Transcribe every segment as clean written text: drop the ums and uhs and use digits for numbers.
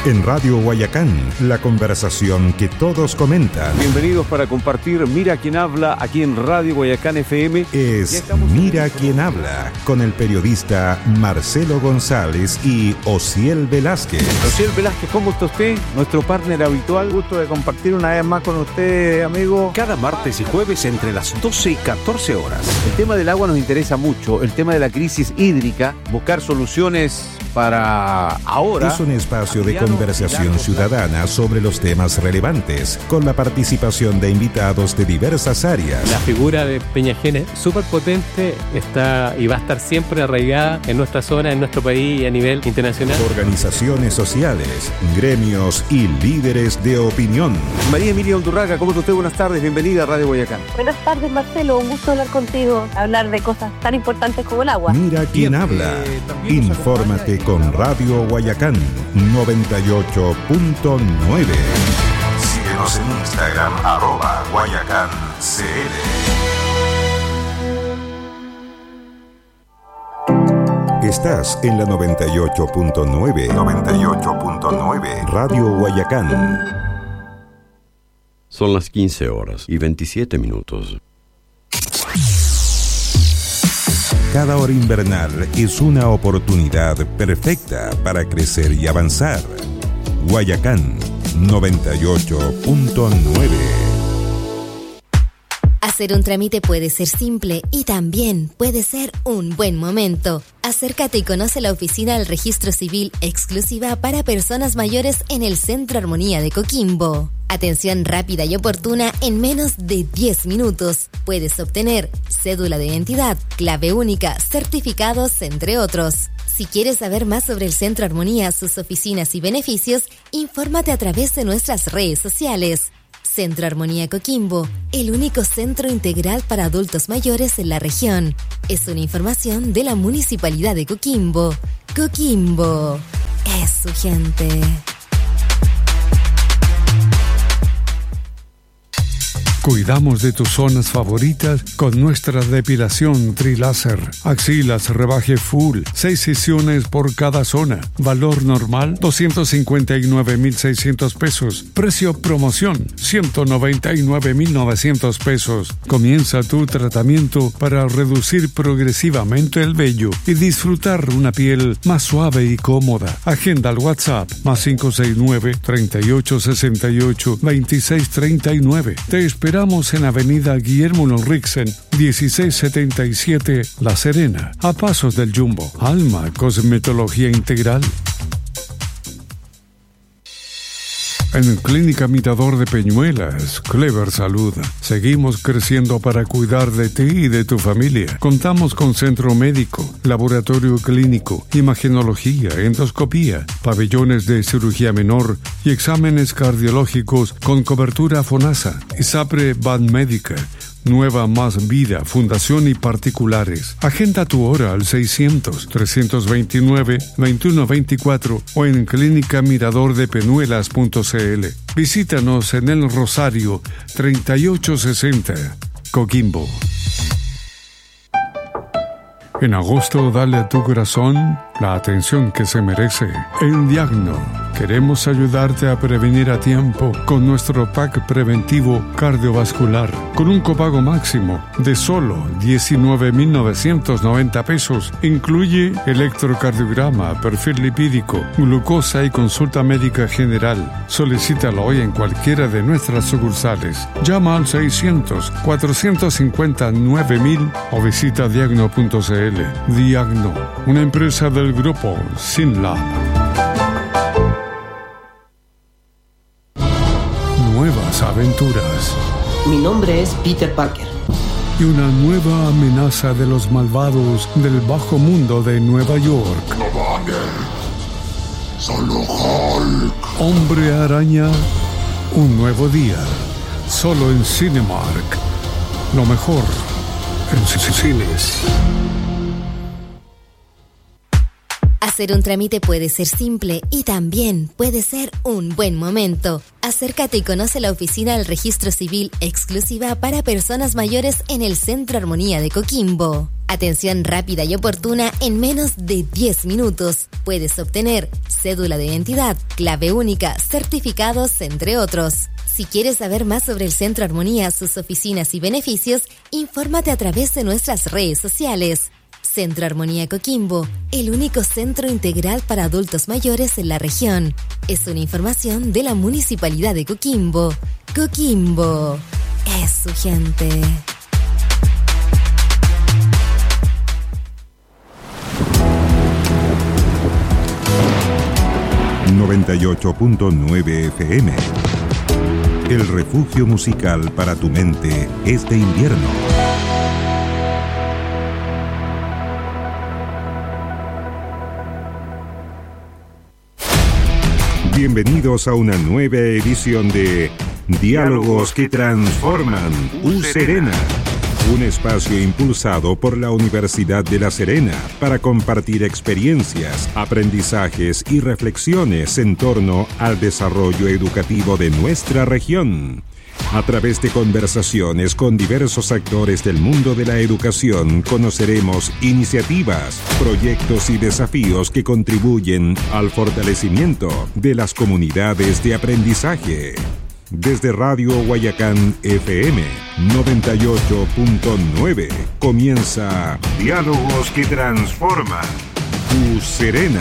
En Radio Guayacán, la conversación que todos comentan. Bienvenidos para compartir Mira Quién Habla aquí en Radio Guayacán FM. Es Mira Quién Habla, con el periodista Marcelo González y Osiel Velázquez. Osiel Velázquez, ¿cómo está usted? Nuestro partner habitual. Gusto de compartir una vez más con usted, amigo. Cada martes y jueves entre las 12 y 14 horas. El tema del agua nos interesa mucho, el tema de la crisis hídrica, buscar soluciones para ahora. Es un espacio de conversación ciudadana sobre los temas relevantes, con la participación de invitados de diversas áreas. La figura de Peñajén, súper potente, está y va a estar siempre arraigada en nuestra zona, en nuestro país y a nivel internacional. Organizaciones sociales, gremios y líderes de opinión. María Emilia Undurraga, ¿cómo está usted? Buenas tardes, bienvenida a Radio Guayacán. Buenas tardes, Marcelo, un gusto hablar contigo, hablar de cosas tan importantes como el agua. Mira Quién Habla. Infórmate con Radio Guayacán 98.9. Síguenos en Instagram @GuayacánCL. Estás en la 98.9 Radio Guayacán. Son las 15 horas y 27 minutos. Cada hora invernal es una oportunidad perfecta para crecer y avanzar. Guayacán 98.9. Hacer un trámite puede ser simple y también puede ser un buen momento. Acércate y conoce la oficina del Registro Civil exclusiva para personas mayores en el Centro Armonía de Coquimbo. Atención rápida y oportuna en menos de 10 minutos. Puedes obtener cédula de identidad, clave única, certificados, entre otros. Si quieres saber más sobre el Centro Armonía, sus oficinas y beneficios, infórmate a través de nuestras redes sociales. Centro Armonía Coquimbo, el único centro integral para adultos mayores en la región. Es una información de la Municipalidad de Coquimbo. Coquimbo es su gente. Cuidamos de tus zonas favoritas con nuestra depilación Triláser. Axilas rebaje full, 6 sesiones por cada zona. Valor normal, 259,600 pesos. Precio promoción, 199,900 pesos. Comienza tu tratamiento para reducir progresivamente el vello y disfrutar una piel más suave y cómoda. Agenda al WhatsApp, +569 3868 2639. Te esperamos en Avenida Guillermo Lorrixen, 1677, La Serena, a pasos del Jumbo. Alma Cosmetología Integral. En Clínica Mirador de Peñuelas, Clever Salud, seguimos creciendo para cuidar de ti y de tu familia. Contamos con centro médico, laboratorio clínico, imagenología, endoscopía, pabellones de cirugía menor y exámenes cardiológicos con cobertura FONASA, ISAPRE Banmédica, Nueva Más Vida, Fundación y particulares. Agenda tu hora al 600-329-2124 o en clínicamiradordepenuelas.cl. Visítanos en El Rosario 3860, Coquimbo. En agosto, dale a tu corazón la atención que se merece. En Diagno, queremos ayudarte a prevenir a tiempo con nuestro pack preventivo cardiovascular, con un copago máximo de solo 19,990 pesos. Incluye electrocardiograma, perfil lipídico, glucosa y consulta médica general. Solicítalo hoy en cualquiera de nuestras sucursales. Llama al 600-459,000 o visita diagno.cl. Diagno, una empresa del grupo Synlab. Nuevas aventuras. Mi nombre es Peter Parker. Y una nueva amenaza de los malvados del bajo mundo de Nueva York. No vale. Solo Hulk. Hombre Araña, un nuevo día. Solo en Cinemark. Lo mejor en cines. Hacer un trámite puede ser simple y también puede ser un buen momento. Acércate y conoce la oficina del Registro Civil exclusiva para personas mayores en el Centro Armonía de Coquimbo. Atención rápida y oportuna en menos de 10 minutos. Puedes obtener cédula de identidad, clave única, certificados, entre otros. Si quieres saber más sobre el Centro Armonía, sus oficinas y beneficios, infórmate a través de nuestras redes sociales. Centro Armonía Coquimbo, el único centro integral para adultos mayores en la región. Es una información de la Municipalidad de Coquimbo. Coquimbo es su gente. ...98.9 FM... El refugio musical para tu mente este invierno. Bienvenidos a una nueva edición de Diálogos que Transforman U Serena, un espacio impulsado por la Universidad de La Serena para compartir experiencias, aprendizajes y reflexiones en torno al desarrollo educativo de nuestra región. A través de conversaciones con diversos actores del mundo de la educación, conoceremos iniciativas, proyectos y desafíos que contribuyen al fortalecimiento de las comunidades de aprendizaje. Desde Radio Guayacán FM 98.9 comienza Diálogos que Transforman U Serena.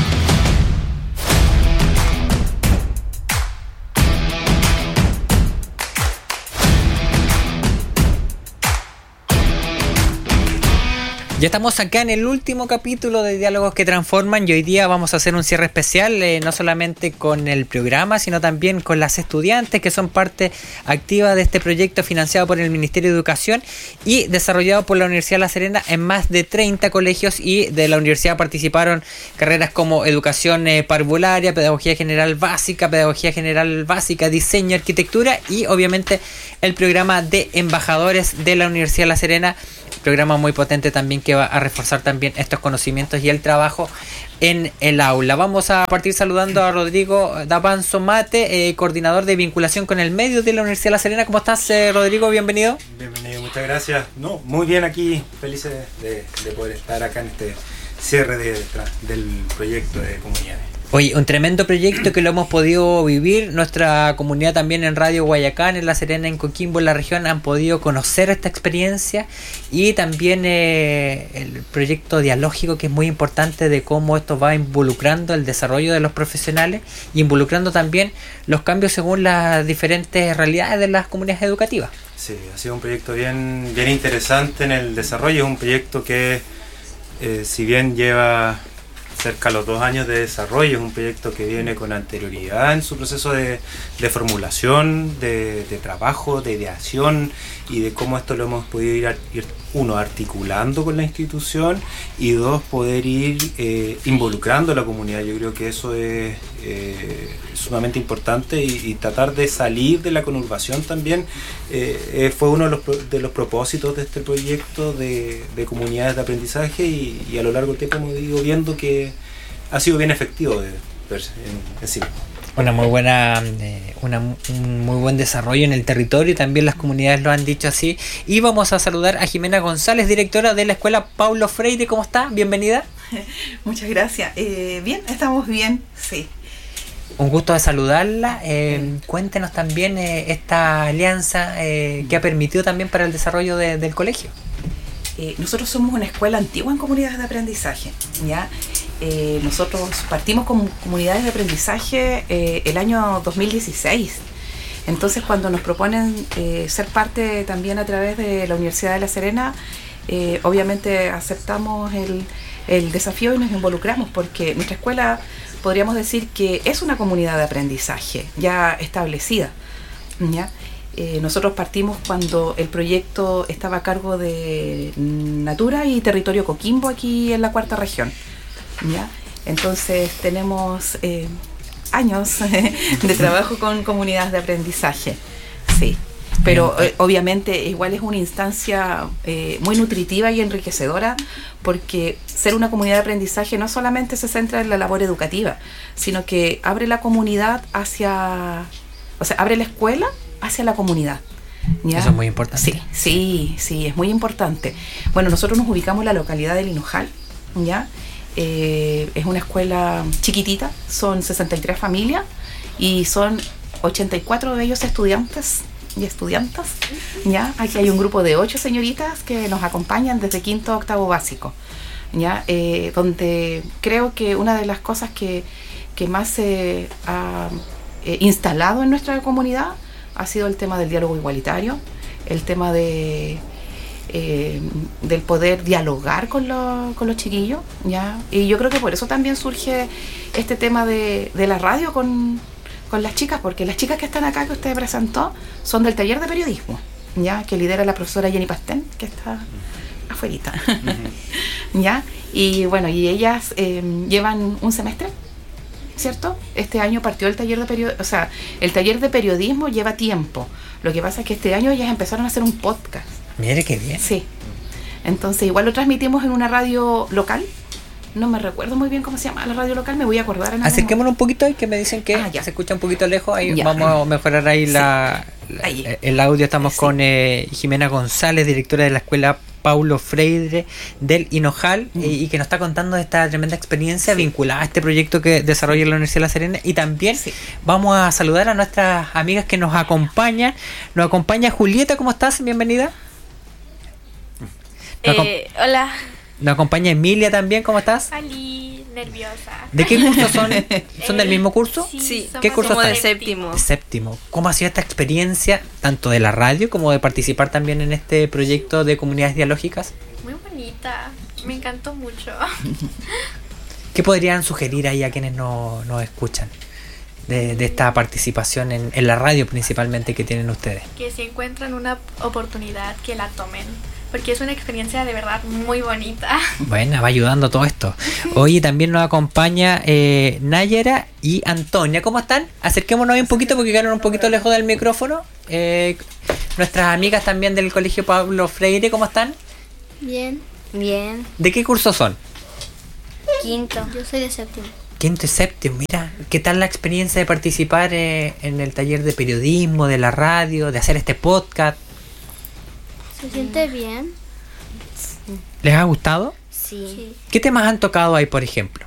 Ya estamos acá en el último capítulo de Diálogos que Transforman y hoy día vamos a hacer un cierre especial, no solamente con el programa, sino también con las estudiantes que son parte activa de este proyecto financiado por el Ministerio de Educación y desarrollado por la Universidad de La Serena en más de 30 colegios, y de la universidad participaron carreras como Educación Parvularia, Pedagogía General Básica, Diseño, Arquitectura y obviamente el programa de embajadores de la Universidad de La Serena. Programa muy potente también que va a reforzar también estos conocimientos y el trabajo en el aula. Vamos a partir saludando a Rodrigo Davanzo Mate, coordinador de vinculación con el medio de la Universidad de La Serena. ¿Cómo estás, Rodrigo? Bienvenido. Bienvenido, muchas gracias. No, muy bien aquí, felices de poder estar acá en este cierre del proyecto de comunidades. Oye, un tremendo proyecto que lo hemos podido vivir. Nuestra comunidad también en Radio Guayacán, en La Serena, en Coquimbo, en la región, han podido conocer esta experiencia, y también el proyecto dialógico, que es muy importante, de cómo esto va involucrando el desarrollo de los profesionales y involucrando también los cambios según las diferentes realidades de las comunidades educativas. Sí, ha sido un proyecto bien interesante en el desarrollo. Es un proyecto que, si bien lleva cerca de los 2 años de desarrollo, es un proyecto que viene con anterioridad en su proceso de formulación, de trabajo, de ideación, y de cómo esto lo hemos podido ir uno, articulando con la institución, y dos, poder ir involucrando a la comunidad. Yo creo que eso es sumamente importante, y tratar de salir de la conurbación también fue uno de los propósitos de este proyecto de comunidades de aprendizaje, y a lo largo del tiempo hemos ido viendo que ha sido bien efectivo en sí. Un muy buen desarrollo en el territorio, y también las comunidades lo han dicho así. Y vamos a saludar a Jimena González, directora de la Escuela Paulo Freire. ¿Cómo está? Bienvenida. Muchas gracias. Bien, estamos bien, sí. Un gusto de saludarla. Cuéntenos también esta alianza que ha permitido también para el desarrollo del colegio. Nosotros somos una escuela antigua en comunidades de aprendizaje, ¿ya? Nosotros partimos como comunidades de aprendizaje el año 2016. Entonces, cuando nos proponen ser parte también a través de la Universidad de La Serena, obviamente aceptamos el desafío y nos involucramos, porque nuestra escuela, podríamos decir que es una comunidad de aprendizaje ya establecida, ¿ya? Nosotros partimos cuando el proyecto estaba a cargo de Natura y Territorio Coquimbo, aquí en la 4ª región, ¿ya? Entonces tenemos años de trabajo con comunidades de aprendizaje, sí. Pero obviamente igual es una instancia muy nutritiva y enriquecedora, porque ser una comunidad de aprendizaje no solamente se centra en la labor educativa, sino que abre la comunidad abre la escuela hacia la comunidad. ¿Ya? Eso es muy importante. Sí, es muy importante. Bueno, nosotros nos ubicamos en la localidad del Hinojal, ¿ya? Es una escuela chiquitita, son 63 familias y son 84 de ellos estudiantes y estudiantas, ¿ya? Aquí hay un grupo de 8 señoritas que nos acompañan desde quinto a octavo básico, ¿ya? Donde creo que una de las cosas que más se ha instalado en nuestra comunidad ha sido el tema del diálogo igualitario, el tema del poder dialogar con los chiquillos, ¿ya? Y yo creo que por eso también surge este tema de la radio con las chicas, porque las chicas que están acá, que usted presentó, son del taller de periodismo, ¿ya? Que lidera la profesora Jenny Pastén, que está afuerita. ¿Ya? Y bueno, y ellas llevan un semestre, ¿cierto? Este año partió el taller de periodismo, o sea, el taller de periodismo lleva tiempo. Lo que pasa es que este año ellas empezaron a hacer un podcast. Mire qué bien. Sí. Entonces, igual lo transmitimos en una radio local. No me recuerdo muy bien cómo se llama la radio local, me voy a acordar. Acerquémonos un poquito ahí, que me dicen que se escucha un poquito lejos. Ahí ya. Vamos a mejorar ahí el audio. Estamos con Jimena González, directora de la escuela Paulo Freire del Hinojal, y que nos está contando de esta tremenda experiencia vinculada a este proyecto que desarrolla la Universidad de La Serena. Y también vamos a saludar a nuestras amigas que nos acompañan. Nos acompaña Julieta, ¿cómo estás? Bienvenida. Hola. Nos acompaña Emilia también, ¿cómo estás? Salí nerviosa. ¿De qué curso son? ¿Son del mismo curso? Sí. ¿Qué curso somos están? de séptimo. De séptimo. ¿Cómo ha sido esta experiencia, tanto de la radio como de participar también en este proyecto de comunidades dialógicas? Muy bonita, me encantó mucho. ¿Qué podrían sugerir ahí a quienes nos escuchan de esta participación en la radio principalmente que tienen ustedes? Que si encuentran una oportunidad, que la tomen, porque es una experiencia de verdad muy bonita. Bueno, va ayudando todo esto. Hoy también nos acompaña Nayara y Antonia. ¿Cómo están? Acerquémonos ahí un poquito porque quedaron un poquito lejos del micrófono. Nuestras amigas también del Colegio Paulo Freire, ¿cómo están? Bien. ¿De qué curso son? Quinto. Yo soy de séptimo. Quinto y séptimo, mira, ¿qué tal la experiencia de participar en el taller de periodismo, de la radio, de hacer este podcast? ¿Se siente bien? ¿Les ha gustado? Sí. ¿Qué temas han tocado ahí, por ejemplo?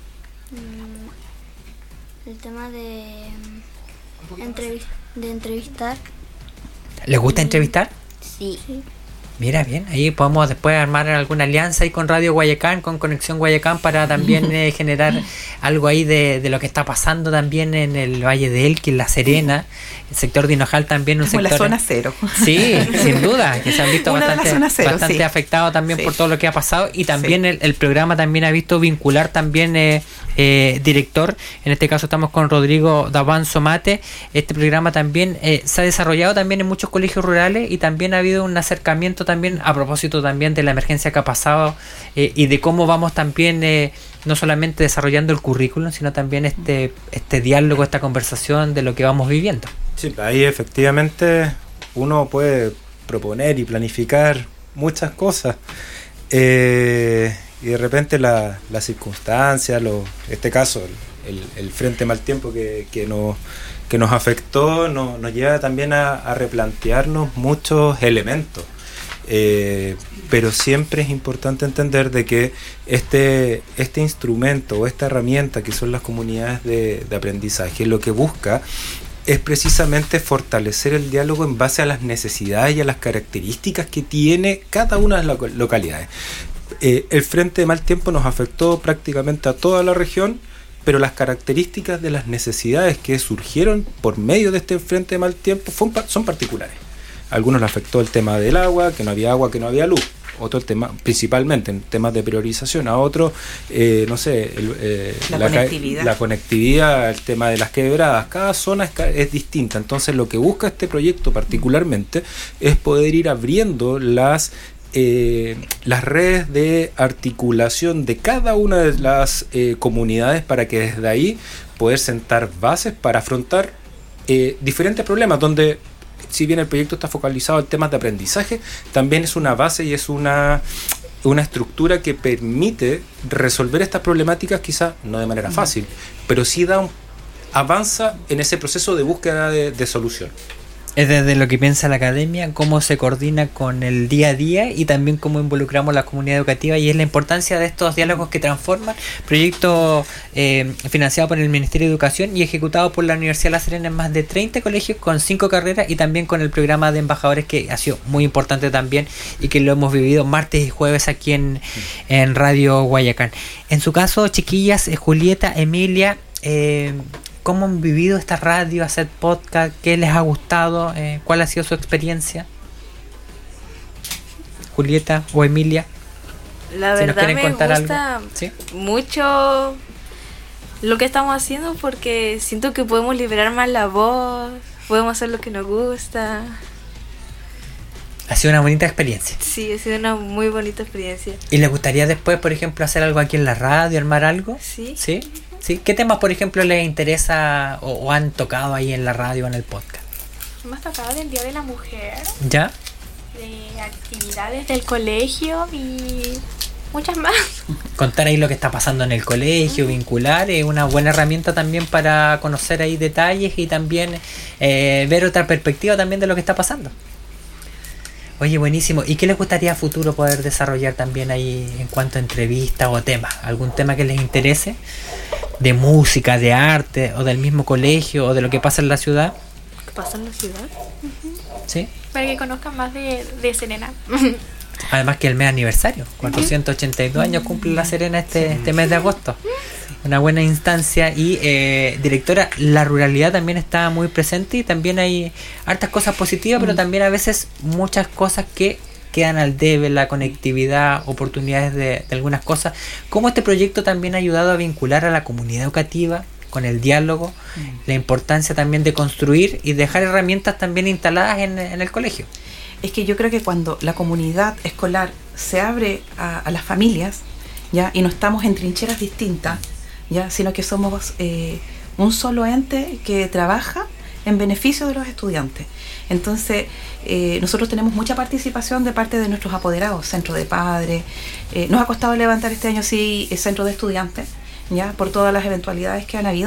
El tema de entrevistar. ¿Les gusta entrevistar? Sí. Mira, bien, ahí podemos después armar alguna alianza ahí con Radio Guayacán, con Conexión Guayacán, para también generar algo ahí de lo que está pasando también en el Valle de Elqui, en La Serena, el sector de Hinojal también. Como la zona cero. Sí, sin duda, que se han visto bastante sí. afectados también por todo lo que ha pasado, y también el programa también ha visto vincular también director, en este caso estamos con Rodrigo Davanzo Mate. Este programa también se ha desarrollado también en muchos colegios rurales, y también ha habido un acercamiento también a propósito también de la emergencia que ha pasado, y de cómo vamos también no solamente desarrollando el currículum, sino también este diálogo, esta conversación de lo que vamos viviendo. Sí, ahí efectivamente uno puede proponer y planificar muchas cosas, y de repente las circunstancias, este caso el frente mal tiempo que nos afectó, nos lleva también a replantearnos muchos elementos. Pero siempre es importante entender de que este instrumento o esta herramienta que son las comunidades de aprendizaje, lo que busca es precisamente fortalecer el diálogo en base a las necesidades y a las características que tiene cada una de las localidades. El frente de mal tiempo nos afectó prácticamente a toda la región, pero las características de las necesidades que surgieron por medio de este frente de mal tiempo son particulares. A algunos les afectó el tema del agua, que no había luz. Otro tema, principalmente en temas de priorización. A otro, la conectividad, el tema de las quebradas. Cada zona es distinta. Entonces, lo que busca este proyecto particularmente es poder ir abriendo las redes de articulación de cada una de las comunidades, para que desde ahí poder sentar bases para afrontar diferentes problemas, donde si bien el proyecto está focalizado en temas de aprendizaje, también es una base y es una estructura que permite resolver estas problemáticas, quizás no de manera fácil, pero sí avanza en ese proceso de búsqueda de solución. Es desde lo que piensa la academia, cómo se coordina con el día a día y también cómo involucramos la comunidad educativa, y es la importancia de estos diálogos que transforman, proyecto financiado por el Ministerio de Educación y ejecutado por la Universidad de La Serena en más de 30 colegios con 5 carreras, y también con el programa de embajadores, que ha sido muy importante también y que lo hemos vivido martes y jueves aquí en Radio Guayacán. En su caso, chiquillas, Julieta, Emilia, ¿cómo han vivido esta radio, hacer podcast? ¿Qué les ha gustado? ¿Cuál ha sido su experiencia? Julieta o Emilia. La verdad me gusta mucho lo que estamos haciendo, porque siento que podemos liberar más la voz, podemos hacer lo que nos gusta. Ha sido una bonita experiencia. Sí, ha sido una muy bonita experiencia. ¿Y les gustaría después, por ejemplo, hacer algo aquí en la radio, armar algo? Sí. ¿Sí? ¿Sí? ¿Qué temas, por ejemplo, les interesa o han tocado ahí en la radio o en el podcast? Hemos tocado del Día de la Mujer. ¿Ya? De actividades del colegio y muchas más. Contar ahí lo que está pasando en el colegio, vincular, es una buena herramienta también para conocer ahí detalles y también ver otra perspectiva también de lo que está pasando. Oye, buenísimo. ¿Y qué les gustaría a futuro poder desarrollar también ahí en cuanto a entrevistas o temas? ¿Algún tema que les interese? ¿De música, de arte, o del mismo colegio, o de lo que pasa en la ciudad? ¿Qué pasa en la ciudad? ¿Sí? Para que conozcan más de Serena. Además que el mes aniversario, 482 años cumple La Serena este mes de agosto. Una buena instancia. Y directora, la ruralidad también está muy presente y también hay hartas cosas positivas, pero también a veces muchas cosas que quedan al debe, la conectividad, oportunidades de algunas cosas. ¿Cómo este proyecto también ha ayudado a vincular a la comunidad educativa con el diálogo, la importancia también de construir y dejar herramientas también instaladas en el colegio? Es que yo creo que cuando la comunidad escolar se abre a las familias, ¿ya? Y no estamos en trincheras distintas, ¿ya? Sino que somos un solo ente que trabaja en beneficio de los estudiantes. Entonces, nosotros tenemos mucha participación de parte de nuestros apoderados, centro de padres. Nos ha costado levantar este año sí el centro de estudiantes, ya por todas las eventualidades que han habido.